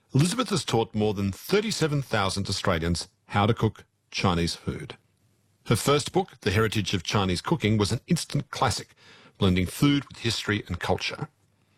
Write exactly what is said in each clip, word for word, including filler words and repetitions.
Elizabeth has taught more than thirty-seven thousand Australians how to cook Chinese food. Her first book, The Heritage of Chinese Cooking, was an instant classic, blending food with history and culture.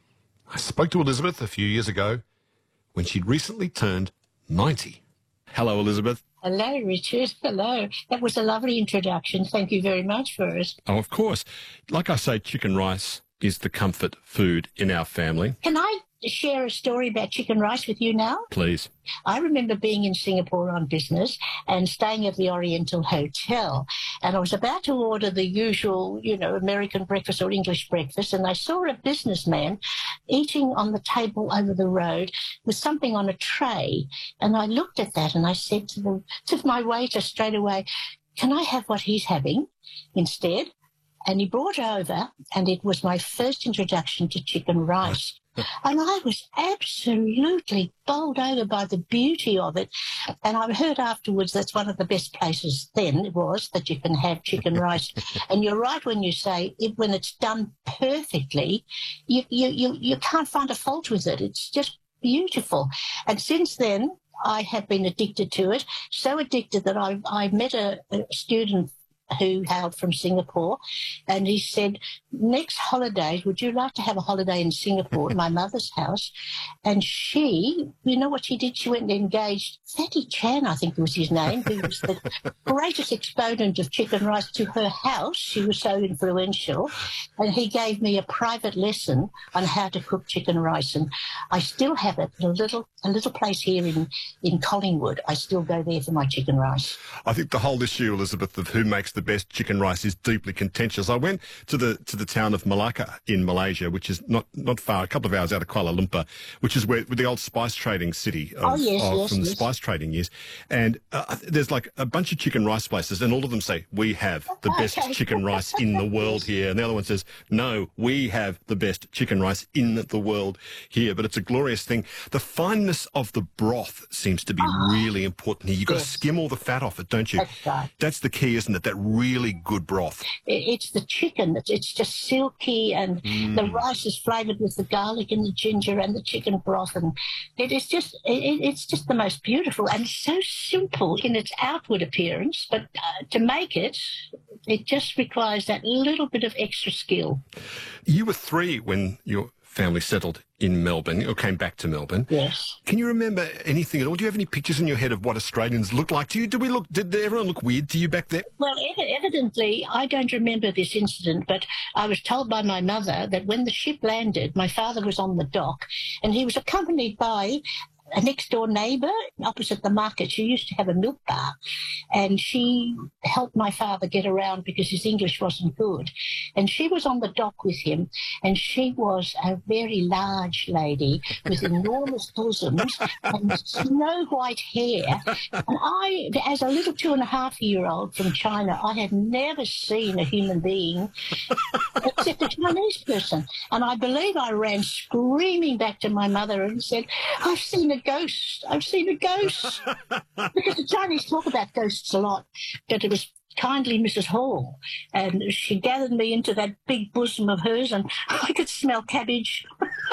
I spoke to Elizabeth a few years ago when she'd recently turned ninety. Hello, Elizabeth. Hello, Richard. Hello. That was a lovely introduction. Thank you very much for it. Oh, of course. Like I say, chicken rice is the comfort food in our family. Can I share a story about chicken rice with you now? Please. I remember being in Singapore on business and staying at the Oriental Hotel, and I was about to order the usual, you know, American breakfast or English breakfast, and I saw a businessman eating on the table over the road with something on a tray, and I looked at that and I said to the to my waiter straight away, "Can I have what he's having instead?" And he brought over, and it was my first introduction to chicken rice. And I was absolutely bowled over by the beauty of it. And I heard afterwards that's one of the best places then it was that you can have chicken rice. And you're right when you say it, when it's done perfectly, you, you, you, you can't find a fault with it. It's just beautiful. And since then, I have been addicted to it, so addicted that I, I met a, a student who hailed from Singapore, and he said, next holiday, would you like to have a holiday in Singapore at my mother's house? And she, you know what she did? She went and engaged Fatty Chan, I think was his name, who was the greatest exponent of chicken rice, to her house. She was so influential. And he gave me a private lesson on how to cook chicken rice. And I still have it, a little a little place here in, in Collingwood. I still go there for my chicken rice. I think the whole issue, Elizabeth, of who makes the best chicken rice is deeply contentious. I went to the to the town of Malacca in Malaysia, which is not, not far, a couple of hours out of Kuala Lumpur, which is where, where the old spice trading city of, oh, yes, of, yes, from yes. the spice trading years. And uh, there's like a bunch of chicken rice places, and all of them say, we have the best Okay. chicken rice in the world here. And the other one says, no, we have the best chicken rice in the world here. But it's a glorious thing. The fineness of the broth seems to be Oh, really important here. You've got yes. to skim all the fat off it, don't you? That's right. That's the key, isn't it? That really good broth. It- It's the chicken. It's, it's just silky, and Mm. the rice is flavoured with the garlic and the ginger and the chicken broth, and it is just it, it's just the most beautiful and so simple in its outward appearance. But uh, to make it, it just requires that little bit of extra skill. You were three when your family settled in Melbourne, or came back to Melbourne. Yes. Can you remember anything at all? Do you have any pictures in your head of what Australians look like to you? Did we look? Did everyone look weird to you back then? Well, ev- evidently, I don't remember this incident, but I was told by my mother that when the ship landed, my father was on the dock, and he was accompanied by a next-door neighbour opposite the market. She used to have a milk bar, and she helped my father get around because his English wasn't good. And she was on the dock with him, and she was a very large lady with enormous bosoms and snow white hair. And I, as a little two-and-a-half-year-old from China, I had never seen a human being except a Chinese person. And I believe I ran screaming back to my mother and said, I've seen a ghost. I've seen a ghost. Because the Chinese talk about ghosts a lot. But it was kindly Missus Hall. And she gathered me into that big bosom of hers, and I could smell cabbage.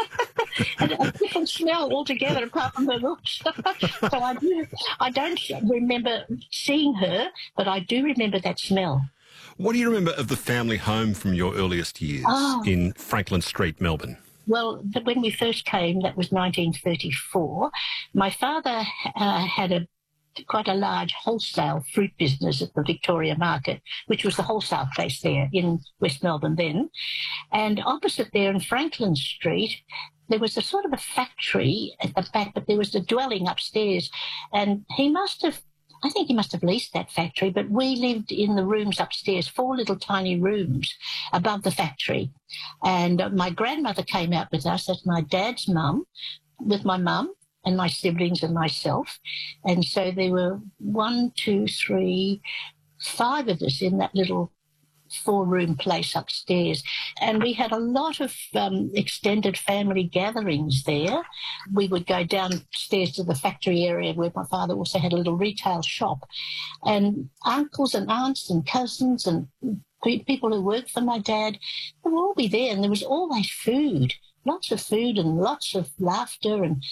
And a different smell altogether apart from her looks. So I, do, I don't remember seeing her, but I do remember that smell. What do you remember of the family home from your earliest years Oh. in Franklin Street, Melbourne? Well, th- when we first came, that was nineteen thirty-four, my father uh, had a quite a large wholesale fruit business at the Victoria Market, which was the wholesale place there in West Melbourne then. And opposite there in Franklin Street, there was a sort of a factory at the back, but there was a dwelling upstairs. And he must have I think he must have leased that factory, but we lived in the rooms upstairs, four little tiny rooms above the factory. And uh, my grandmother came out with us as my dad's mum, with my mum and my siblings and myself. And so there were one, two, three, five of us in that little four-room place upstairs. And we had a lot of um, extended family gatherings there. We would go downstairs to the factory area where my father also had a little retail shop. And uncles and aunts and cousins and pe- people who worked for my dad, they would all be there, and there was always food. Lots of food and lots of laughter and